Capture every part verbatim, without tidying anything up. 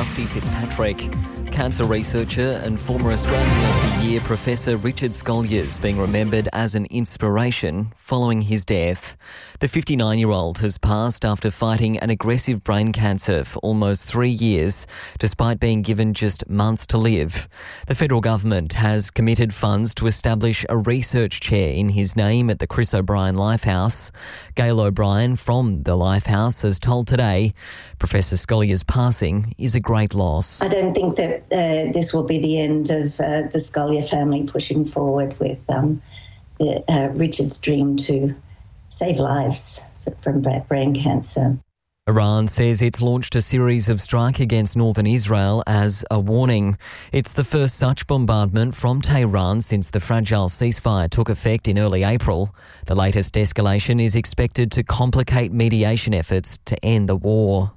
Rusty Fitzpatrick. Cancer researcher and former Australian of the Year Professor Richard Scolyer being remembered as an inspiration following his death. The fifty-nine-year-old has passed after fighting an aggressive brain cancer for almost three years, despite being given just months to live. The federal government has committed funds to establish a research chair in his name at the Chris O'Brien Lifehouse. Gail O'Brien from the Lifehouse has told Today Professor Scolyer's passing is a great loss. I don't think that uh, this will be the end of uh, the Scolyer family pushing forward with um, the, uh, Richard's dream to save lives from brain cancer. Iran says it's launched a series of strikes against northern Israel as a warning. It's the first such bombardment from Tehran since the fragile ceasefire took effect in early April. The latest escalation is expected to complicate mediation efforts to end the war.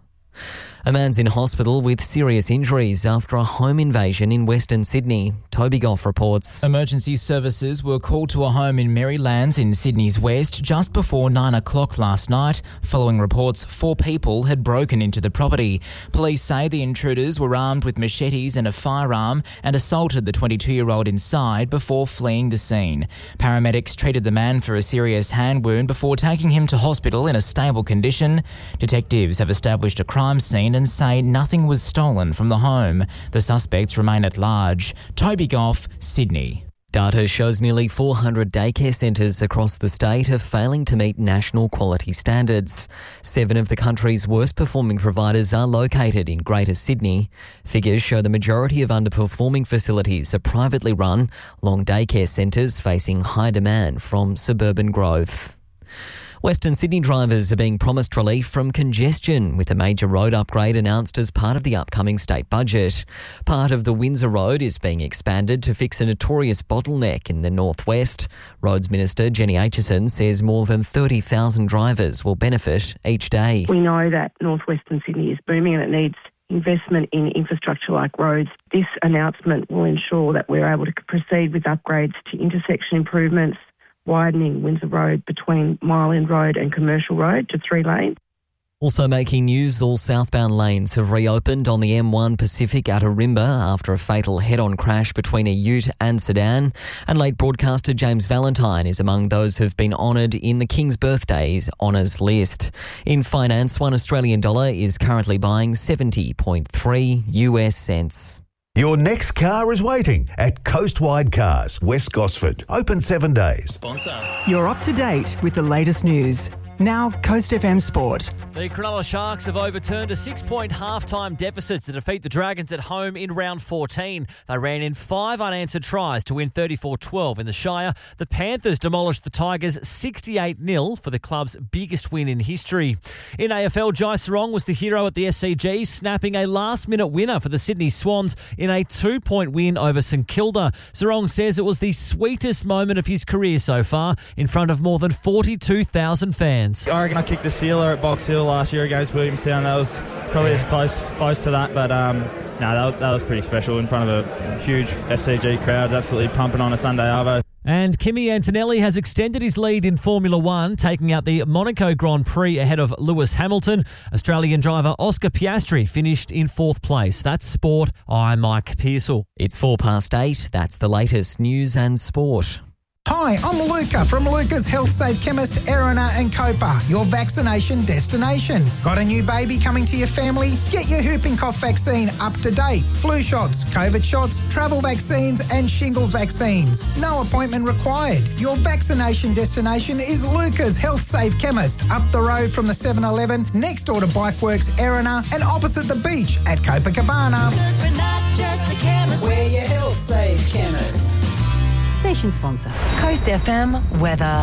A man's in hospital with serious injuries after a home invasion in Western Sydney. Toby Goff reports. Emergency services were called to a home in Marylands in Sydney's west just before nine o'clock last night, following reports four people had broken into the property. Police say the intruders were armed with machetes and a firearm and assaulted the twenty-two-year-old inside before fleeing the scene. Paramedics treated the man for a serious hand wound before taking him to hospital in a stable condition. Detectives have established a crime scene and say nothing was stolen from the home. The suspects remain at large. Toby Goff, Sydney. Data shows nearly four hundred daycare centres across the state are failing to meet national quality standards. Seven of the country's worst performing providers are located in Greater Sydney. Figures show the majority of underperforming facilities are privately run, long daycare centres facing high demand from suburban growth. Western Sydney drivers are being promised relief from congestion with a major road upgrade announced as part of the upcoming state budget. Part of the Windsor Road is being expanded to fix a notorious bottleneck in the northwest. Roads Minister Jenny Aitchison says more than thirty thousand drivers will benefit each day. We know that northwestern Sydney is booming and it needs investment in infrastructure like roads. This announcement will ensure that we're able to proceed with upgrades to intersection improvements, widening Windsor Road between Mile End Road and Commercial Road to three lanes. Also making news, all southbound lanes have reopened on the M one Pacific at Ourimbah after a fatal head-on crash between a ute and sedan. And late broadcaster James Valentine is among those who've been honoured in the King's Birthday's honours list. In finance, one Australian dollar is currently buying seventy point three U S cents. Your next car is waiting at Coastwide Cars, West Gosford. Open seven days. Sponsor. You're up to date with the latest news. Now, Coast F M Sport. The Cronulla Sharks have overturned a six-point half-time deficit to defeat the Dragons at home in round fourteen. They ran in five unanswered tries to win thirty-four twelve in the Shire. The Panthers demolished the Tigers sixty-eight nil for the club's biggest win in history. In A F L, Jai Sarong was the hero at the S C G, snapping a last-minute winner for the Sydney Swans in a two-point win over St Kilda. Sarong says it was the sweetest moment of his career so far in front of more than forty-two thousand fans. I reckon I kicked the sealer at Box Hill last year against Williamstown. That was probably as close close to that, but um, no, that, that was pretty special in front of a huge S C G crowd, absolutely pumping on a Sunday arvo. And Kimi Antonelli has extended his lead in Formula One, taking out the Monaco Grand Prix ahead of Lewis Hamilton. Australian driver Oscar Piastri finished in fourth place. That's sport. I'm Mike Pearsall. It's four past eight. That's the latest news and sport. Hi, I'm Luca from Luca's Health Safe Chemist, Erina and Copa, your vaccination destination. Got a new baby coming to your family? Get your whooping cough vaccine up to date. Flu shots, COVID shots, travel vaccines and shingles vaccines. No appointment required. Your vaccination destination is Luca's Health Safe Chemist, up the road from the seven eleven, next door to Bikeworks, Erina and opposite the beach at Copacabana. Because we're not just a chemist, we're your Health Safe Chemist. Station sponsor. Coast F M weather.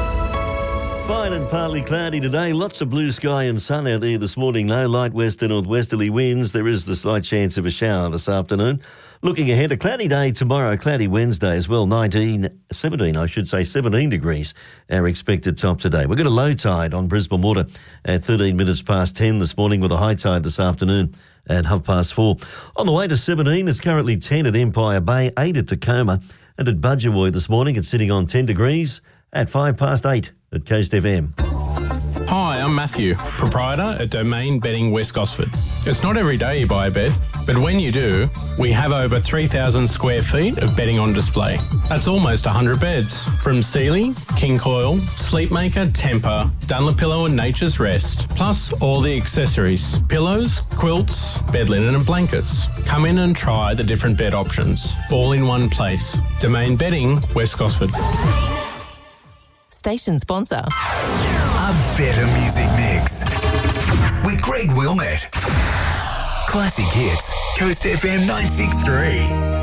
Fine and partly cloudy today. Lots of blue sky and sun out there this morning. No light west and northwesterly winds. There is the slight chance of a shower this afternoon. Looking ahead, a cloudy day tomorrow, cloudy Wednesday as well. nineteen, seventeen, I should say, seventeen degrees, our expected top today. We've got a low tide on Brisbane Water at thirteen minutes past ten this morning with a high tide this afternoon at half past four. On the way to seventeen, it's currently ten at Empire Bay, eight at Tacoma, and at Budgerooi this morning it's sitting on ten degrees at five past eight at Coast F M. Hi, I'm Matthew, proprietor at Domain Bedding West Gosford. It's not every day you buy a bed, but when you do, we have over three thousand square feet of bedding on display. That's almost one hundred beds, from Sealy, King Coil, Sleepmaker, Tempur, Dunlopillow and Nature's Rest, plus all the accessories, pillows, quilts, bed linen and blankets. Come in and try the different bed options, all in one place. Domain Bedding, West Gosford. Station sponsor. A better music mix with Greg Wilmette. Classic hits, Coast F M nine six three.